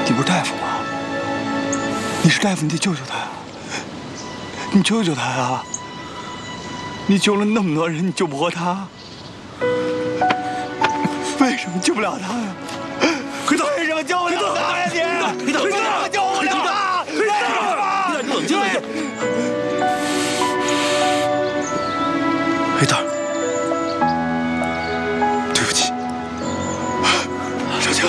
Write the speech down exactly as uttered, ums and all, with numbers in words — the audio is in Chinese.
你不是大夫吗？你是大夫，你得救救他呀！你救救他呀！你救了那么多人，你救不活他，为什么救不了他呀？ 黑道， 为什么救不了他呀？你黑道， 为什么救不了他？为什么？ 你冷静冷静。黑道。